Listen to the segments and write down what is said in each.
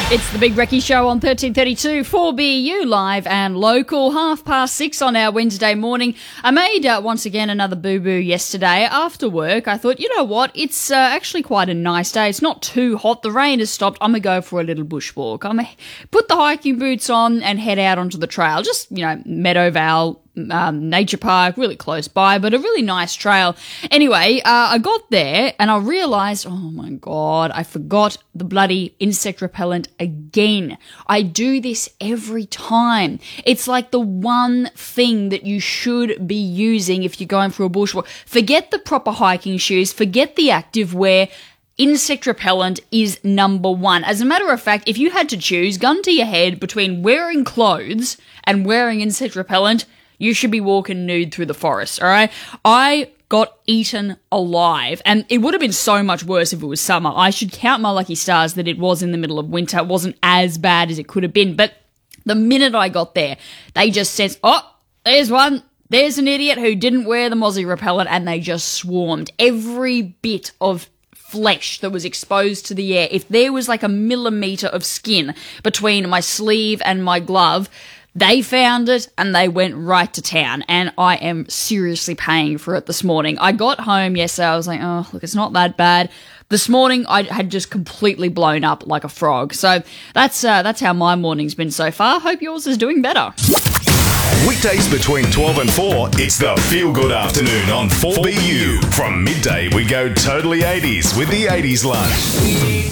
It's the Big Recce Show on 1332 4BU live and local, 6:30 on our Wednesday morning. I made, once again, another boo-boo yesterday. After work, I thought, you know what, it's actually quite a nice day. It's not too hot. The rain has stopped. I'm going to go for a little bushwalk. I'm going to put the hiking boots on and head out onto the trail. Just, Meadowvale Nature Park, really close by, but a really nice trail. Anyway, I got there and I realised, oh my God, I forgot the bloody insect repellent again. I do this every time. It's like the one thing that you should be using if you're going for a bushwalk. Forget the proper hiking shoes, forget the active wear. Insect repellent is number one. As a matter of fact, if you had to choose, gun to your head, between wearing clothes and wearing insect repellent, you should be walking nude through the forest, all right? I got eaten alive, and it would have been so much worse if it was summer. I should count my lucky stars that it was in the middle of winter. It wasn't as bad as it could have been, but the minute I got there, they just said, oh, there's one. There's an idiot who didn't wear the mozzie repellent, and they just swarmed. Every bit of flesh that was exposed to the air, if there was like a millimetre of skin between my sleeve and my glove, they found it and they went right to town, and I am seriously paying for it this morning. I got home yesterday, I was like, oh, look, it's not that bad. This morning, I had just completely blown up like a frog. So that's how my morning's been so far. Hope yours is doing better. Weekdays between 12 and 4, it's the Feel Good Afternoon on 4BU. From midday, we go totally 80s with the 80s lunch.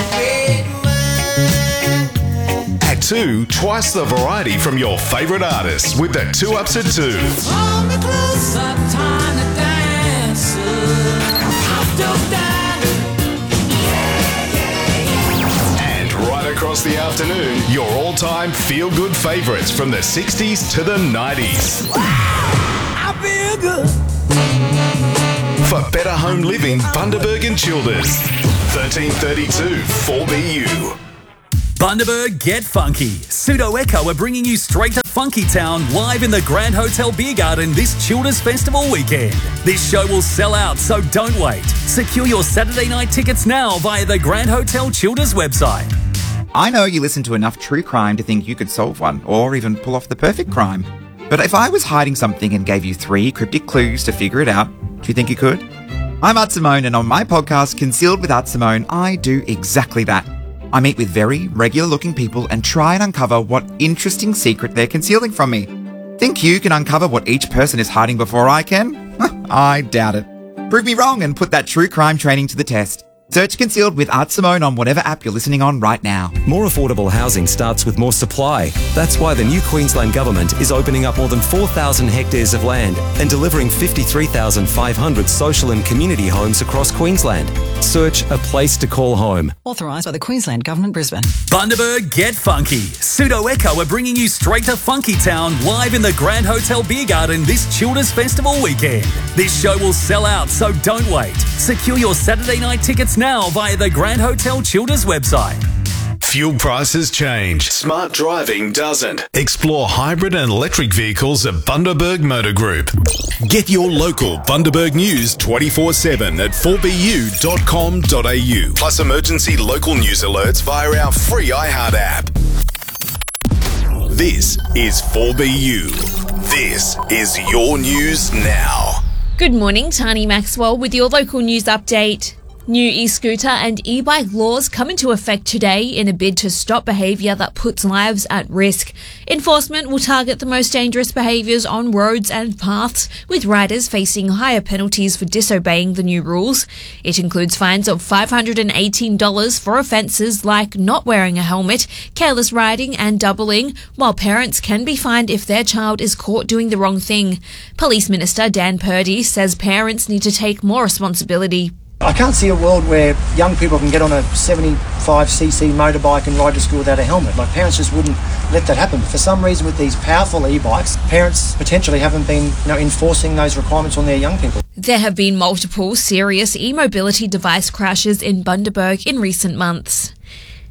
At 2, twice the variety from your favourite artists with the 2 Ups at 2. And right across the afternoon, your all-time feel-good favourites from the 60s to the 90s. I feel good. For better home living, Bundaberg and Childers. 1332 4BU. Bundaberg Get Funky. Pseudo Echo are bringing you straight to Funky Town live in the Grand Hotel Beer Garden this Childers Festival weekend. This show will sell out, so don't wait. Secure your Saturday night tickets now via the Grand Hotel Childers website. I know you listen to enough true crime to think you could solve one, or even pull off the perfect crime. But if I was hiding something and gave you 3 cryptic clues to figure it out, do you think you could? I'm Art Simone, and on my podcast, Concealed with Art Simone, I do exactly that. I meet with very regular-looking people and try and uncover what interesting secret they're concealing from me. Think you can uncover what each person is hiding before I can? I doubt it. Prove me wrong and put that true crime training to the test. Search Concealed with Art Simone on whatever app you're listening on right now. More affordable housing starts with more supply. That's why the new Queensland Government is opening up more than 4,000 hectares of land and delivering 53,500 social and community homes across Queensland. Search a place to call home. Authorised by the Queensland Government, Brisbane. Bundaberg Get Funky. Pseudo Echo are bringing you straight to Funky Town live in the Grand Hotel Beer Garden this Childers Festival weekend. This show will sell out, so don't wait. Secure your Saturday night tickets now via the Grand Hotel Childers website. Fuel prices change. Smart driving doesn't. Explore hybrid and electric vehicles at Bundaberg Motor Group. Get your local Bundaberg news 24/7 at 4bu.com.au. Plus emergency local news alerts via our free iHeart app. This is 4BU. This is your news now. Good morning, Tani Maxwell with your local news update. New e-scooter and e-bike laws come into effect today in a bid to stop behaviour that puts lives at risk. Enforcement will target the most dangerous behaviours on roads and paths, with riders facing higher penalties for disobeying the new rules. It includes fines of $518 for offences like not wearing a helmet, careless riding and doubling, while parents can be fined if their child is caught doing the wrong thing. Police Minister Dan Purdy says parents need to take more responsibility. I can't see a world where young people can get on a 75cc motorbike and ride to school without a helmet. Like, parents just wouldn't let that happen. For some reason, with these powerful e-bikes, parents potentially haven't been, enforcing those requirements on their young people. There have been multiple serious e-mobility device crashes in Bundaberg in recent months.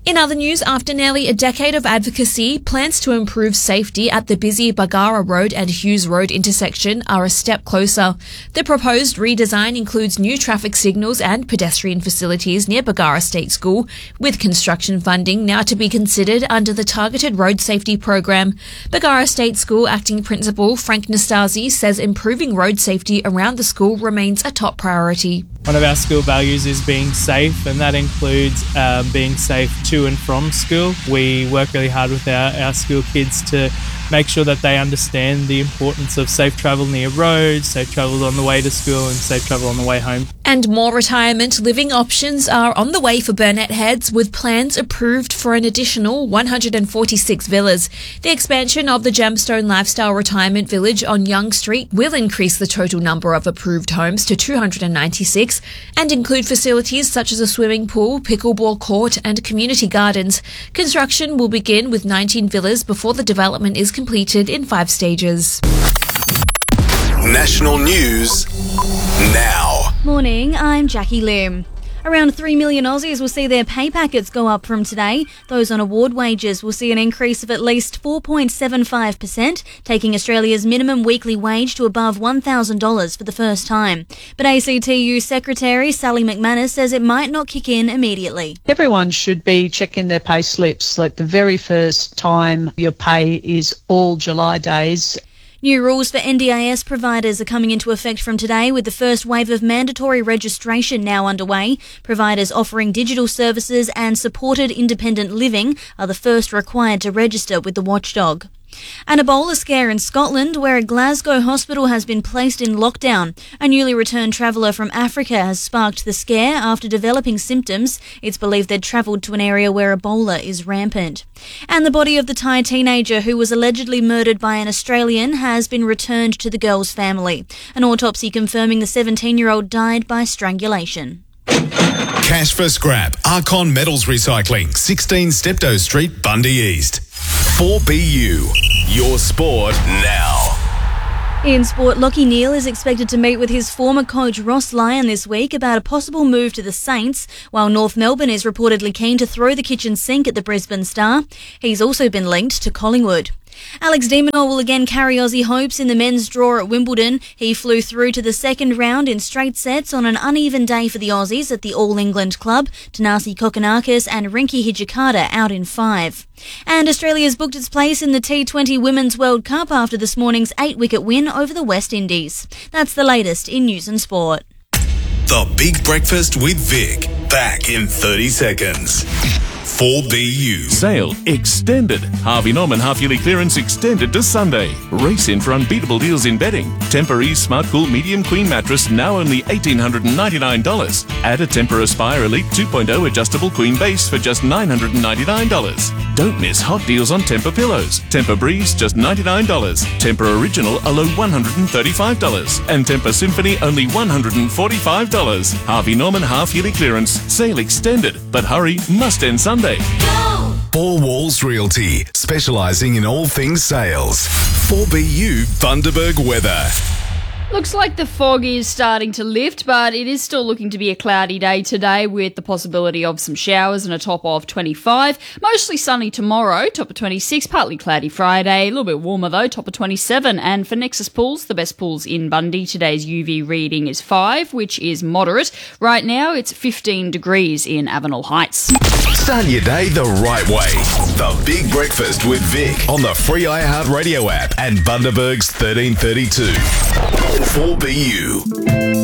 In other news, after nearly a decade of advocacy, plans to improve safety at the busy Bargara Road and Hughes Road intersection are a step closer. The proposed redesign includes new traffic signals and pedestrian facilities near Bargara State School, with construction funding now to be considered under the Targeted Road Safety Program. Bargara State School Acting Principal Frank Nastasi says improving road safety around the school remains a top priority. One of our school values is being safe, and that includes being safe to and from school. We work really hard with our school kids to make sure that they understand the importance of safe travel near roads, safe travel on the way to school, and safe travel on the way home. And more retirement living options are on the way for Burnett Heads, with plans approved for an additional 146 villas. The expansion of the Gemstone Lifestyle Retirement Village on Young Street will increase the total number of approved homes to 296 and include facilities such as a swimming pool, pickleball court and community gardens. Construction will begin with 19 villas before the development is completed in 5 stages. National news now. Morning, I'm Jackie Lim. Around 3 million Aussies will see their pay packets go up from today. Those on award wages will see an increase of at least 4.75%, taking Australia's minimum weekly wage to above $1,000 for the first time. But ACTU Secretary Sally McManus says it might not kick in immediately. Everyone should be checking their pay slips like the very first time your pay is all July days. New rules for NDIS providers are coming into effect from today, with the first wave of mandatory registration now underway. Providers offering digital services and supported independent living are the first required to register with the watchdog. An Ebola scare in Scotland, where a Glasgow hospital has been placed in lockdown. A newly returned traveller from Africa has sparked the scare after developing symptoms. It's believed they'd travelled to an area where Ebola is rampant. And the body of the Thai teenager who was allegedly murdered by an Australian has been returned to the girl's family. An autopsy confirming the 17-year-old died by strangulation. Cash for scrap. Archon Metals Recycling, 16 Steptoe Street, Bundy East. 4BU, your sport now. In sport, Lachie Neale is expected to meet with his former coach Ross Lyon this week about a possible move to the Saints, while North Melbourne is reportedly keen to throw the kitchen sink at the Brisbane Star. He's also been linked to Collingwood. Alex de Minaur will again carry Aussie hopes in the men's draw at Wimbledon. He flew through to the second round in straight sets on an uneven day for the Aussies at the All England Club. Tanasi Kokonakis and Rinky Hijikata out in 5. And Australia's booked its place in the T20 Women's World Cup after this morning's 8-wicket win over the West Indies. That's the latest in news and sport. The Big Breakfast with Vic. Back in 30 seconds. 4BU. Sale extended. Harvey Norman half-yearly clearance extended to Sunday. Race in for unbeatable deals in bedding. Tempur-Ease Smart Cool Medium Queen Mattress now only $1,899. Add a Tempur Aspire Elite 2.0 adjustable queen base for just $999. Don't miss hot deals on Tempur pillows. Tempur Breeze just $99. Tempur Original a low $135. And Tempur Symphony only $145. Harvey Norman half-yearly clearance. Sale extended. But hurry, must end Sunday. Four Walls Realty, specialising in all things sales. 4BU Bundaberg weather. Looks like the fog is starting to lift, but it is still looking to be a cloudy day today with the possibility of some showers and a top of 25. Mostly sunny tomorrow, top of 26, partly cloudy Friday, a little bit warmer though, top of 27. And for Nexus Pools, the best pools in Bundy, today's UV reading is 5, which is moderate. Right now it's 15 degrees in Avenel Heights. Start your day the right way. The Big Breakfast with Vic on the free iHeartRadio app and Bundaberg's 1332. 4BU.